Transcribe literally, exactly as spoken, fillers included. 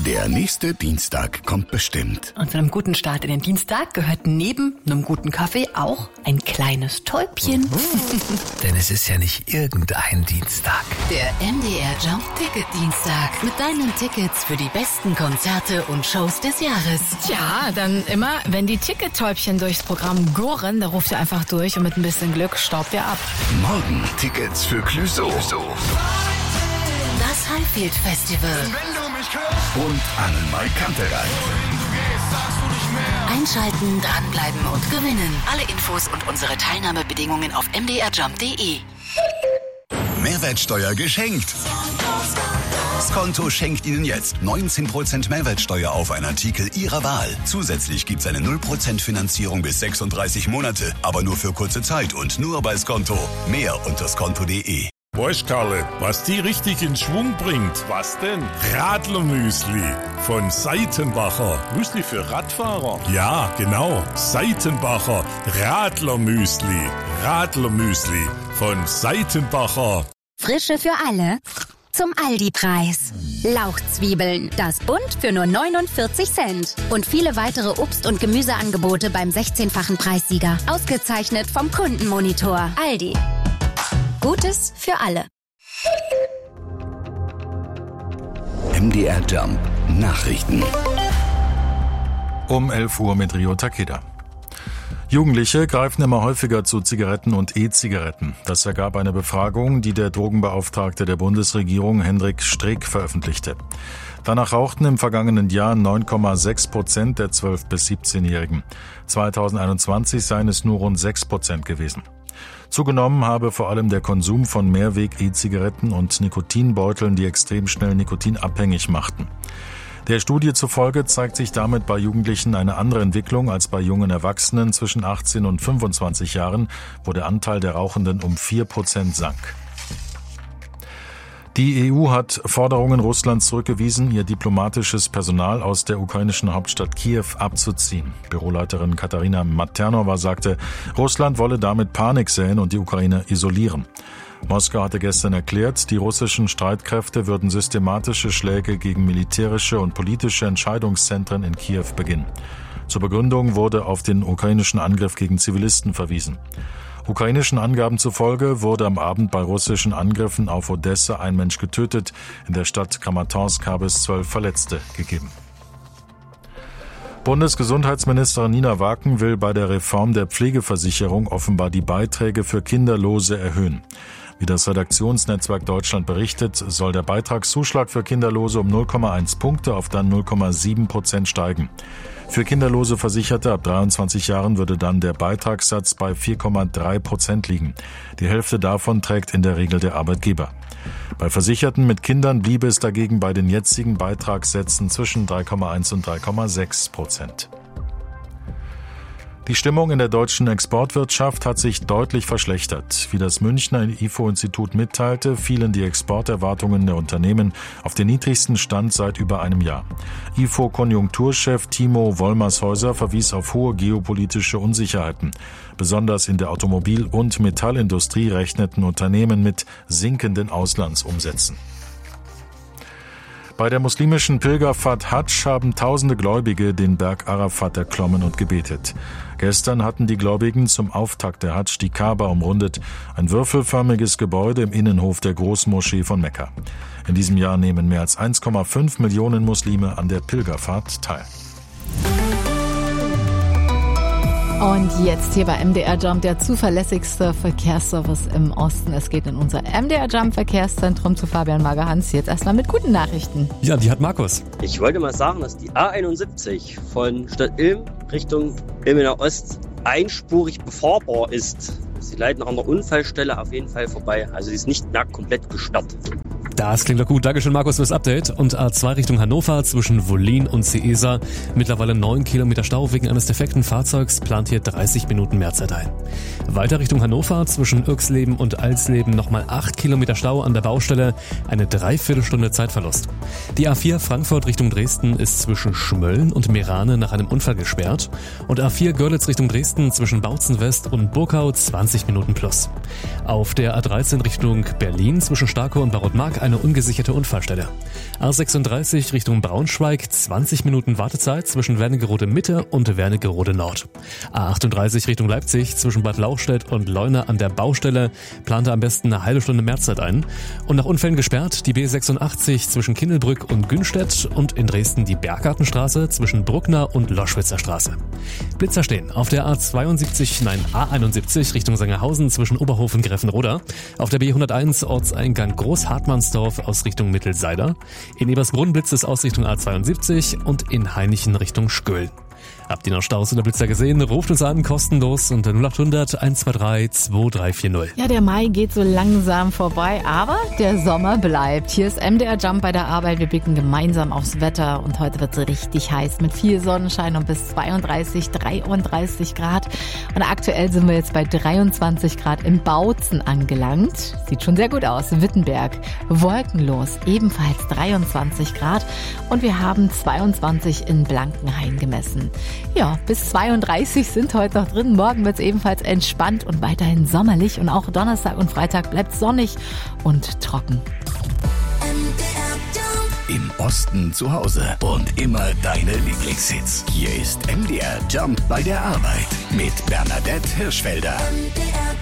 Der nächste Dienstag kommt bestimmt. Und zu einem guten Start in den Dienstag gehört neben einem guten Kaffee auch ein kleines Täubchen. Denn es ist ja nicht irgendein Dienstag. Der M D R Jump Ticket Dienstag mit deinen Tickets für die besten Konzerte und Shows des Jahres. Tja, dann immer, wenn die Tickettäubchen durchs Programm gurren, da ruft ihr einfach durch und mit ein bisschen Glück staubt ihr ab. Morgen Tickets für Clouseau. Das Highfield Festival. Und Annemai Kantereit. Einschalten, dranbleiben und gewinnen. Alle Infos und unsere Teilnahmebedingungen auf m d r jump punkt d e. Mehrwertsteuer geschenkt. Skonto schenkt Ihnen jetzt neunzehn Prozent Mehrwertsteuer auf einen Artikel Ihrer Wahl. Zusätzlich gibt es eine null Prozent Finanzierung bis sechsunddreißig Monate, aber nur für kurze Zeit und nur bei Skonto. Mehr unter skonto punkt d e. Weißt, Karle, was die richtig in Schwung bringt? Was denn? Radlermüsli von Seitenbacher. Müsli für Radfahrer? Ja, genau. Seitenbacher Radlermüsli. Radlermüsli von Seitenbacher. Frische für alle. Zum Aldi-Preis. Lauchzwiebeln, das Bund für nur neunundvierzig Cent. Und viele weitere Obst- und Gemüseangebote beim sechzehnfachen Preissieger. Ausgezeichnet vom Kundenmonitor. Aldi. Gutes für alle. M D R Jump Nachrichten. Um elf Uhr mit Rio Takeda. Jugendliche greifen immer häufiger zu Zigaretten und E-Zigaretten. Das ergab eine Befragung, die der Drogenbeauftragte der Bundesregierung Hendrik Streeck veröffentlichte. Danach rauchten im vergangenen Jahr neun Komma sechs Prozent der zwölf- bis siebzehnjährigen. zweitausendeinundzwanzig seien es nur rund sechs Prozent gewesen. Zugenommen habe vor allem der Konsum von Mehrweg-E-Zigaretten und Nikotinbeuteln, die extrem schnell nikotinabhängig machten. Der Studie zufolge zeigt sich damit bei Jugendlichen eine andere Entwicklung als bei jungen Erwachsenen zwischen achtzehn und fünfundzwanzig Jahren, wo der Anteil der Rauchenden um vier Prozent sank. Die E U hat Forderungen Russlands zurückgewiesen, ihr diplomatisches Personal aus der ukrainischen Hauptstadt Kiew abzuziehen. Büroleiterin Katarina Maternova sagte, Russland wolle damit Panik säen und die Ukraine isolieren. Moskau hatte gestern erklärt, die russischen Streitkräfte würden systematische Schläge gegen militärische und politische Entscheidungszentren in Kiew beginnen. Zur Begründung wurde auf den ukrainischen Angriff gegen Zivilisten verwiesen. Ukrainischen Angaben zufolge wurde am Abend bei russischen Angriffen auf Odessa ein Mensch getötet. In der Stadt Kramatorsk habe es zwölf Verletzte gegeben. Bundesgesundheitsministerin Nina Waken will bei der Reform der Pflegeversicherung offenbar die Beiträge für Kinderlose erhöhen. Wie das Redaktionsnetzwerk Deutschland berichtet, soll der Beitragszuschlag für Kinderlose um null Komma eins Punkte auf dann null Komma sieben Prozent steigen. Für kinderlose Versicherte ab dreiundzwanzig Jahren würde dann der Beitragssatz bei vier Komma drei Prozent liegen. Die Hälfte davon trägt in der Regel der Arbeitgeber. Bei Versicherten mit Kindern bliebe es dagegen bei den jetzigen Beitragssätzen zwischen drei Komma eins und drei Komma sechs Prozent. Die Stimmung in der deutschen Exportwirtschaft hat sich deutlich verschlechtert. Wie das Münchner I F O-Institut mitteilte, fielen die Exporterwartungen der Unternehmen auf den niedrigsten Stand seit über einem Jahr. I F O-Konjunkturchef Timo Wollmershäuser verwies auf hohe geopolitische Unsicherheiten. Besonders in der Automobil- und Metallindustrie rechneten Unternehmen mit sinkenden Auslandsumsätzen. Bei der muslimischen Pilgerfahrt Hadsch haben tausende Gläubige den Berg Arafat erklommen und gebetet. Gestern hatten die Gläubigen zum Auftakt der Hadsch die Kaaba umrundet, ein würfelförmiges Gebäude im Innenhof der Großmoschee von Mekka. In diesem Jahr nehmen mehr als eins Komma fünf Millionen Muslime an der Pilgerfahrt teil. Und jetzt hier bei M D R Jump, der zuverlässigste Verkehrsservice im Osten. Es geht in unser M D R Jump Verkehrszentrum zu Fabian Magerhans. Jetzt erstmal mit guten Nachrichten. Ja, die hat Markus. Ich wollte mal sagen, dass die A einundsiebzig von Stadt Ilm Richtung Ilmener Ost einspurig befahrbar ist. Sie leiten an der Unfallstelle auf jeden Fall vorbei. Also sie ist nicht mehr komplett gesperrt. Das klingt doch gut. Dankeschön, Markus, fürs Update. Und A zwei Richtung Hannover zwischen Wollin und Seesa. Mittlerweile neun Kilometer Stau wegen eines defekten Fahrzeugs. Plant hier dreißig Minuten Mehrzeit ein. Weiter Richtung Hannover zwischen Irxleben und Alsleben nochmal acht Kilometer Stau an der Baustelle. Eine Dreiviertelstunde Zeitverlust. Die A vier Frankfurt Richtung Dresden ist zwischen Schmölln und Merane nach einem Unfall gesperrt. Und A vier Görlitz Richtung Dresden zwischen Bautzen West und Burkau zwanzig Minuten plus. Auf der A dreizehn Richtung Berlin zwischen Starkow und Barotmark eine ungesicherte Unfallstelle. A sechsunddreißig Richtung Braunschweig, zwanzig Minuten Wartezeit zwischen Wernigerode Mitte und Wernigerode Nord. A achtunddreißig Richtung Leipzig zwischen Bad Lauchstädt und Leuna an der Baustelle, plante am besten eine halbe Stunde Mehrzeit ein. Und nach Unfällen gesperrt die B sechsundachtzig zwischen Kindelbrück und Günstedt und in Dresden die Berggartenstraße zwischen Bruckner und Loschwitzer Straße. Blitzer stehen auf der A zweiundsiebzig, nein A einundsiebzig Richtung Sangerhausen zwischen Oberhof und Greffenroda, auf der B hunderteins Ortseingang Großhartmannsdorf aus Richtung Mittelseider, in Ebersbrunn blitzt es aus Richtung A zweiundsiebzig und in Hainichen Richtung Schköll. Habt ihr noch Staus oder Blitzer gesehen? Ruft uns an, kostenlos unter null acht hundert, eins zwei drei, zwei drei vier null. Ja, der Mai geht so langsam vorbei, aber der Sommer bleibt. Hier ist M D R Jump bei der Arbeit. Wir blicken gemeinsam aufs Wetter und heute wird es richtig heiß mit viel Sonnenschein und bis zweiunddreißig, dreiunddreißig Grad. Und aktuell sind wir jetzt bei dreiundzwanzig Grad im Bautzen angelangt. Sieht schon sehr gut aus. Wittenberg wolkenlos, ebenfalls dreiundzwanzig Grad. Und wir haben zweiundzwanzig in Blankenhain gemessen. Ja, bis zweiunddreißig sind heute noch drin. Morgen wird es ebenfalls entspannt und weiterhin sommerlich. Und auch Donnerstag und Freitag bleibt sonnig und trocken. Im Osten zu Hause und immer deine Lieblingshits. Hier ist M D R Jump bei der Arbeit mit Bernadette Hirschfelder.